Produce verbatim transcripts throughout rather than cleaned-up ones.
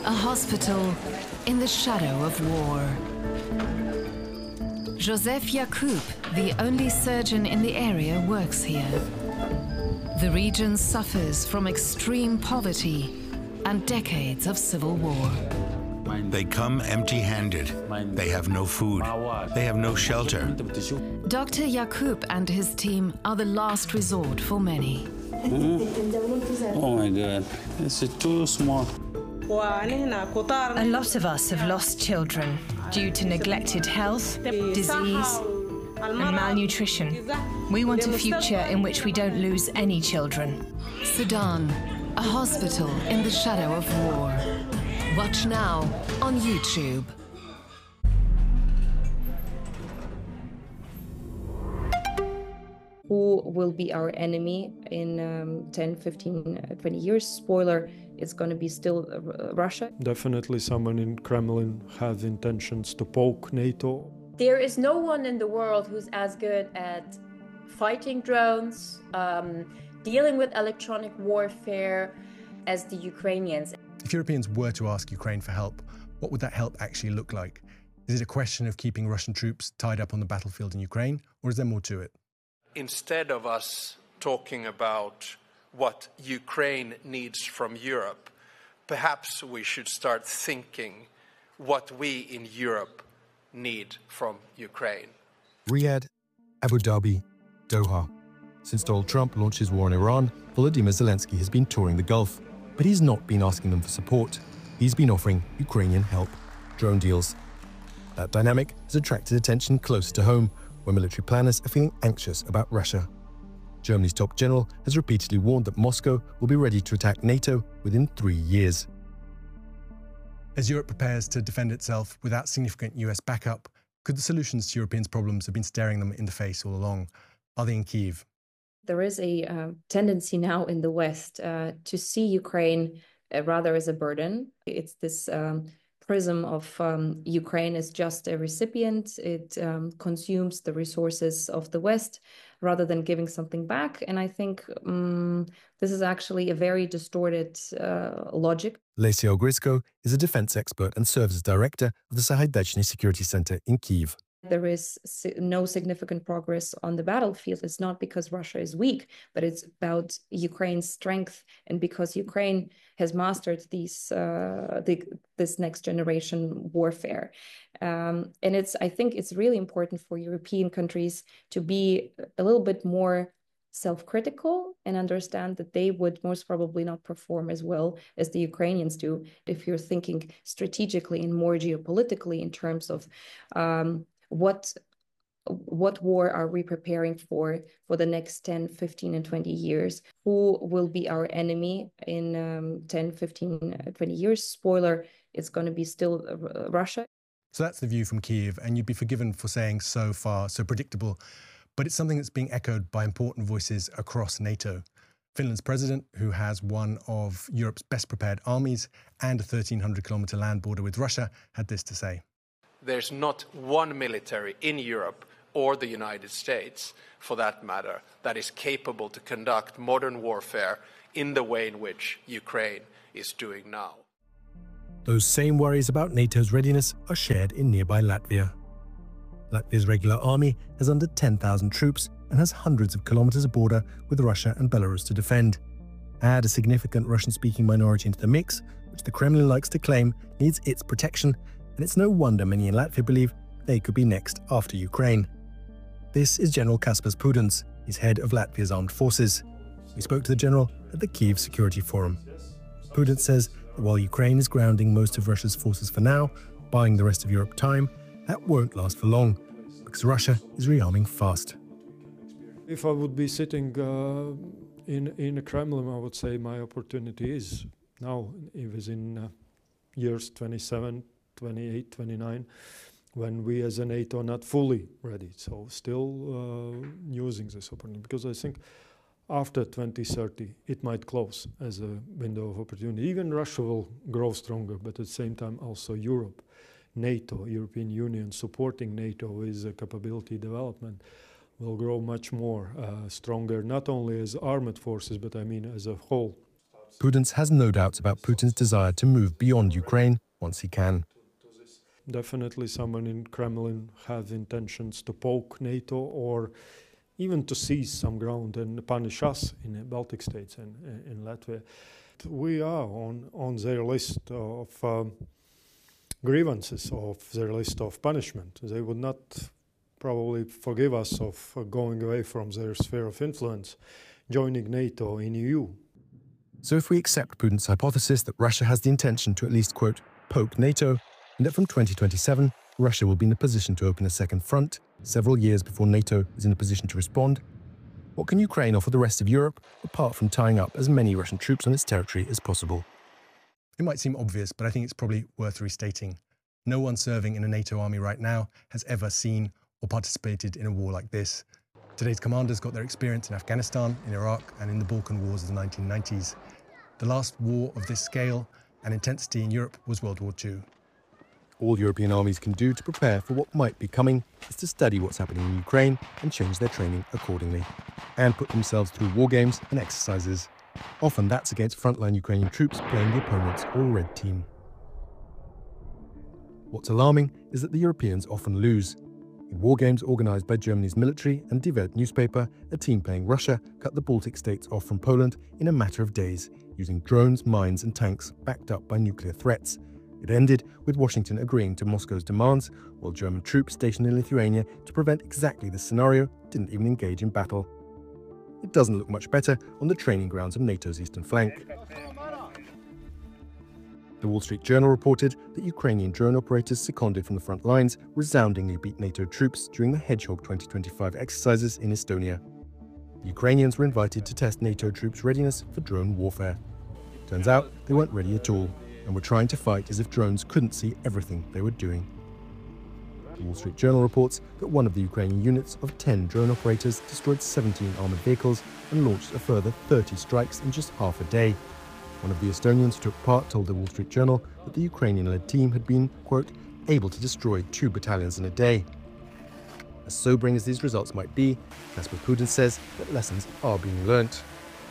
A hospital in the shadow of war. Joseph Yacoub, the only surgeon in the area, works here. The region suffers from extreme poverty and decades of civil war. They come empty-handed. They have no food. They have no shelter. Doctor Yacoub and his team are the last resort for many. Mm. Oh my God, this is too small. A lot of us have lost children due to neglected health, disease, and malnutrition. We want a future in which we don't lose any children. Sudan, a hospital in the shadow of war. Watch now on YouTube. Who will be our enemy in um, ten, fifteen, twenty years? Spoiler, it's going to be still uh, Russia. Definitely someone in Kremlin has intentions to poke NATO. There is no one in the world who's as good at fighting drones, um, dealing with electronic warfare as the Ukrainians. If Europeans were to ask Ukraine for help, what would that help actually look like? Is it a question of keeping Russian troops tied up on the battlefield in Ukraine, or is there more to it? Instead of us talking about what Ukraine needs from Europe, perhaps we should start thinking what we in Europe need from Ukraine. Riyadh, Abu Dhabi, Doha. Since Donald Trump launched his war in Iran, Volodymyr Zelensky has been touring the Gulf. But he's not been asking them for support. He's been offering Ukrainian help, drone deals. That dynamic has attracted attention closer to home, where military planners are feeling anxious about Russia. Germany's top general has repeatedly warned that Moscow will be ready to attack NATO within three years. As Europe prepares to defend itself without significant U S backup, could the solutions to Europeans' problems have been staring them in the face all along? Are they in Kyiv? There is a uh, tendency now in the West uh, to see Ukraine uh, rather as a burden. It's this um, prism of um, Ukraine as just a recipient. It um, consumes the resources of the West rather than giving something back. And I think um, this is actually a very distorted uh, logic. Lesia Ogrysko is a defense expert and serves as director of the Sahaidachny Security Center in Kyiv. There is no significant progress on the battlefield. It's not because Russia is weak, but it's about Ukraine's strength, and because Ukraine has mastered these uh, the, this next generation warfare. Um, and it's I think it's really important for European countries to be a little bit more self-critical and understand that they would most probably not perform as well as the Ukrainians do. If you're thinking strategically and more geopolitically in terms of um, what what war are we preparing for for the next ten, fifteen, and twenty years? Who will be our enemy in um, ten, fifteen, twenty years? Spoiler, it's going to be still uh, Russia. So that's the view from Kyiv, and you'd be forgiven for saying so far, so predictable. But it's something that's being echoed by important voices across NATO. Finland's president, who has one of Europe's best prepared armies and a thirteen hundred kilometre land border with Russia, had this to say. There's not one military in Europe or the United States, for that matter, that is capable to conduct modern warfare in the way in which Ukraine is doing now. Those same worries about NATO's readiness are shared in nearby Latvia. Latvia's regular army has under ten thousand troops and has hundreds of kilometers of border with Russia and Belarus to defend. Add a significant Russian-speaking minority into the mix, which the Kremlin likes to claim needs its protection, and it's no wonder many in Latvia believe they could be next after Ukraine. This is General Kaspars Pudens. He's head of Latvia's armed forces. We spoke to the general at the Kyiv Security Forum. Pudens says that while Ukraine is grounding most of Russia's forces for now, buying the rest of Europe time, that won't last for long, because Russia is rearming fast. If I would be sitting uh, in, in the Kremlin, I would say my opportunity is now, it was in uh, years twenty-seven, twenty-eight, twenty-nine, when we as a NATO are not fully ready. So still uh, using this opportunity, because I think after twenty thirty, it might close as a window of opportunity. Even Russia will grow stronger, but at the same time also Europe, NATO, European Union supporting NATO with uh, capability development will grow much more uh, stronger, not only as armed forces, but I mean as a whole. Prudence has no doubts about Putin's desire to move beyond Ukraine once he can. Definitely someone in Kremlin has intentions to poke NATO or even to seize some ground and punish us in the Baltic states and in Latvia. We are on, on their list of um, grievances, of their list of punishment. They would not probably forgive us of going away from their sphere of influence, joining NATO in E U. So if we accept Putin's hypothesis that Russia has the intention to at least, quote, poke NATO, and that from twenty twenty-seven, Russia will be in a position to open a second front, several years before NATO is in a position to respond, what can Ukraine offer the rest of Europe, apart from tying up as many Russian troops on its territory as possible? It might seem obvious, but I think it's probably worth restating. No one serving in a NATO army right now has ever seen or participated in a war like this. Today's commanders got their experience in Afghanistan, in Iraq, and in the Balkan Wars of the nineteen nineties. The last war of this scale and intensity in Europe was World War Two. All European armies can do to prepare for what might be coming is to study what's happening in Ukraine and change their training accordingly, and put themselves through war games and exercises. Often that's against frontline Ukrainian troops playing the opponent's all-red team. What's alarming is that the Europeans often lose. In war games organised by Germany's military and Die Welt newspaper, a team playing Russia cut the Baltic states off from Poland in a matter of days, using drones, mines and tanks backed up by nuclear threats. It ended with Washington agreeing to Moscow's demands, while German troops stationed in Lithuania to prevent exactly this scenario didn't even engage in battle. It doesn't look much better on the training grounds of NATO's eastern flank. The Wall Street Journal reported that Ukrainian drone operators seconded from the front lines resoundingly beat NATO troops during the Hedgehog twenty twenty-five exercises in Estonia. The Ukrainians were invited to test NATO troops' readiness for drone warfare. Turns out they weren't ready at all, and were trying to fight as if drones couldn't see everything they were doing. The Wall Street Journal reports that one of the Ukrainian units of ten drone operators destroyed seventeen armoured vehicles and launched a further thirty strikes in just half a day. One of the Estonians who took part told the Wall Street Journal that the Ukrainian-led team had been, quote, able to destroy two battalions in a day. As sobering as these results might be, Kasper Putin says that lessons are being learnt.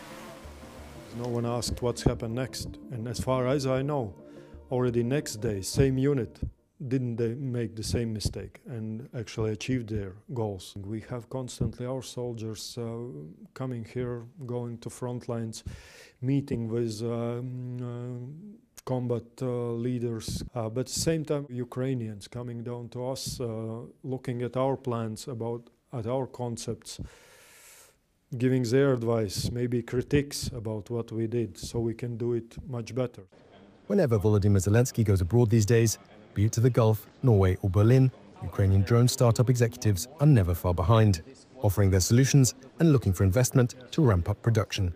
No one asked what's happened next, and as far as I know, already next day, same unit, didn't they make the same mistake and actually achieved their goals. We have constantly our soldiers uh, coming here, going to front lines, meeting with um, uh, combat uh, leaders, uh, but at the same time Ukrainians coming down to us, uh, looking at our plans, about at our concepts, giving their advice, maybe critiques about what we did, so we can do it much better. Whenever Volodymyr Zelensky goes abroad these days, be it to the Gulf, Norway or Berlin, Ukrainian drone startup executives are never far behind, offering their solutions and looking for investment to ramp up production.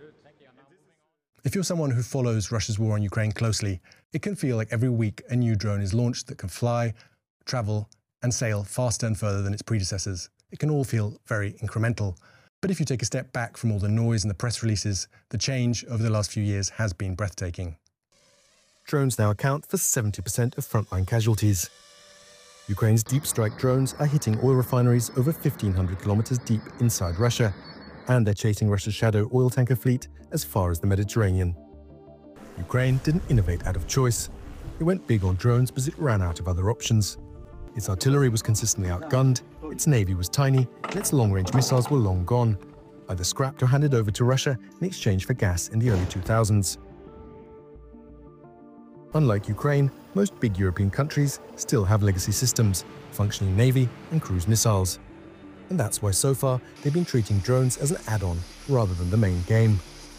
If you're someone who follows Russia's war on Ukraine closely, it can feel like every week a new drone is launched that can fly, travel and sail faster and further than its predecessors. It can all feel very incremental. But if you take a step back from all the noise and the press releases, the change over the last few years has been breathtaking. Drones now account for seventy percent of frontline casualties. Ukraine's deep strike drones are hitting oil refineries over fifteen hundred kilometers deep inside Russia, and they're chasing Russia's shadow oil tanker fleet as far as the Mediterranean. Ukraine didn't innovate out of choice. It went big on drones because it ran out of other options. Its artillery was consistently outgunned, its navy was tiny, and its long-range missiles were long gone, either scrapped or handed over to Russia in exchange for gas in the early two thousands. Unlike Ukraine, most big European countries still have legacy systems, functioning navy and cruise missiles. And that's why so far they've been treating drones as an add-on rather than the main game.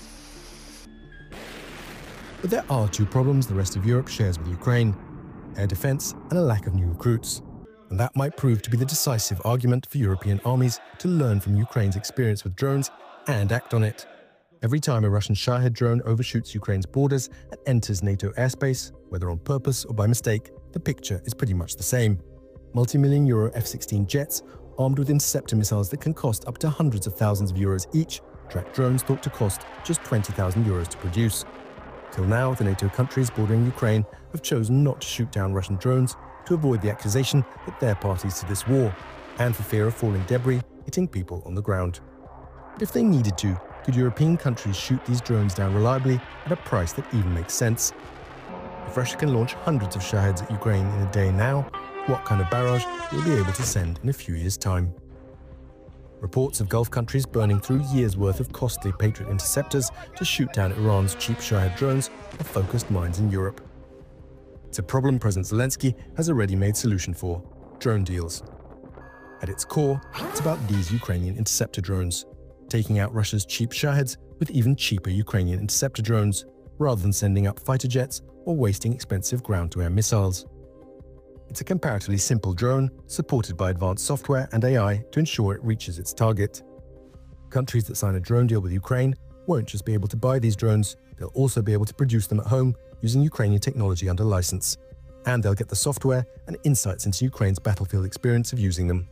But there are two problems the rest of Europe shares with Ukraine: air defense and a lack of new recruits. And that might prove to be the decisive argument for European armies to learn from Ukraine's experience with drones and act on it. Every time a Russian Shahed drone overshoots Ukraine's borders and enters NATO airspace, whether on purpose or by mistake, the picture is pretty much the same. Multi-million euro F sixteen jets, armed with interceptor missiles that can cost up to hundreds of thousands of euros each, track drones thought to cost just twenty thousand euros to produce. Till now, the NATO countries bordering Ukraine have chosen not to shoot down Russian drones to avoid the accusation that they're parties to this war, and for fear of falling debris hitting people on the ground. But if they needed to, could European countries shoot these drones down reliably at a price that even makes sense? If Russia can launch hundreds of Shaheds at Ukraine in a day now, what kind of barrage will we be able to send in a few years' time? Reports of Gulf countries burning through years' worth of costly Patriot interceptors to shoot down Iran's cheap Shahed drones have focused minds in Europe. It's a problem President Zelensky has a ready-made solution for: drone deals. At its core, it's about these Ukrainian interceptor drones, taking out Russia's cheap Shaheds with even cheaper Ukrainian interceptor drones, rather than sending up fighter jets or wasting expensive ground-to-air missiles. It's a comparatively simple drone, supported by advanced software and A I to ensure it reaches its target. Countries that sign a drone deal with Ukraine won't just be able to buy these drones, they'll also be able to produce them at home using Ukrainian technology under license. And they'll get the software and insights into Ukraine's battlefield experience of using them.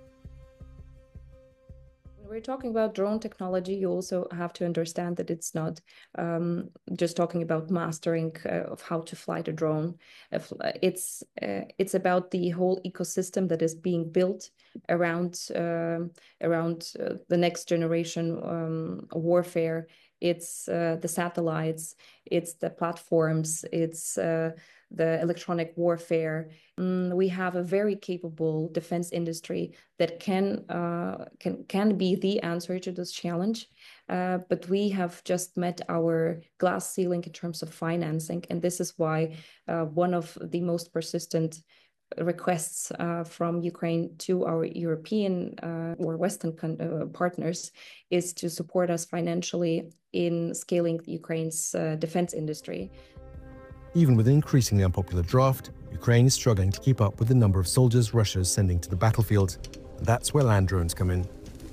We're talking about drone technology, you also have to understand that it's not um, just talking about mastering uh, of how to fly the drone. It's uh, it's about the whole ecosystem that is being built around uh, around uh, the next generation um, warfare. It's uh, the satellites, it's the platforms, it's uh, the electronic warfare. Mm, we have a very capable defense industry that can uh, can can be the answer to this challenge. Uh, but we have just met our glass ceiling in terms of financing, and this is why uh, one of the most persistent requests uh, from Ukraine to our European uh, or Western uh, partners is to support us financially in scaling Ukraine's uh, defense industry. Even with an increasingly unpopular draft, Ukraine is struggling to keep up with the number of soldiers Russia is sending to the battlefield. And that's where land drones come in.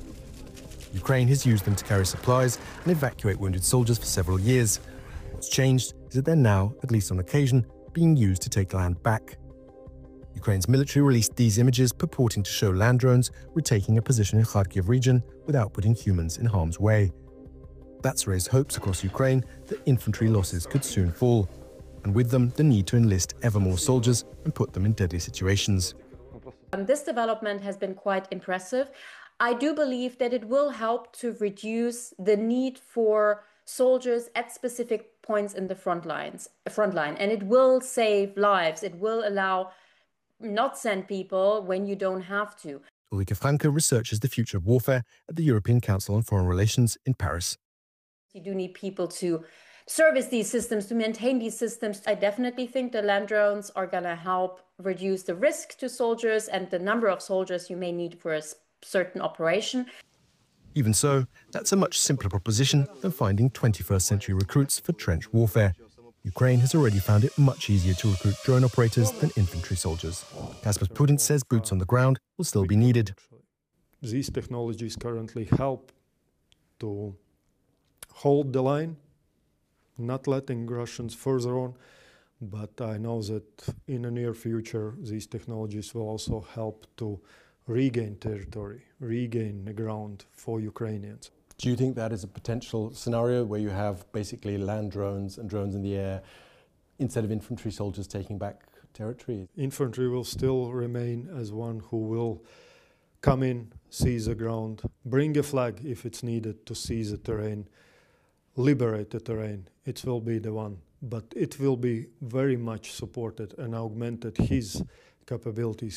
Ukraine has used them to carry supplies and evacuate wounded soldiers for several years. What's changed is that they're now, at least on occasion, being used to take land back. Ukraine's military released these images purporting to show land drones retaking a position in Kharkiv region without putting humans in harm's way. That's raised hopes across Ukraine that infantry losses could soon fall, and with them the need to enlist ever more soldiers and put them in deadly situations. Um, this development has been quite impressive. I do believe that it will help to reduce the need for soldiers at specific points in the front lines, front line, and it will save lives. It will allow not send people when you don't have to. Ulrike Franke researches the future of warfare at the European Council on Foreign Relations in Paris. You do need people to service these systems, to maintain these systems. I definitely think the land drones are going to help reduce the risk to soldiers and the number of soldiers you may need for a certain operation. Even so, that's a much simpler proposition than finding twenty-first century recruits for trench warfare. Ukraine has already found it much easier to recruit drone operators than infantry soldiers. Kasper Prudence says boots on the ground will still be needed. These technologies currently help to hold the line, not letting Russians further on, but I know that in the near future these technologies will also help to regain territory, regain the ground for Ukrainians. Do you think that is a potential scenario where you have basically land drones and drones in the air instead of infantry soldiers taking back territory? Infantry will still remain as one who will come in, seize the ground, bring a flag if it's needed to seize the terrain, liberate the terrain. It will be the one, but it will be very much supported and augmented his capabilities.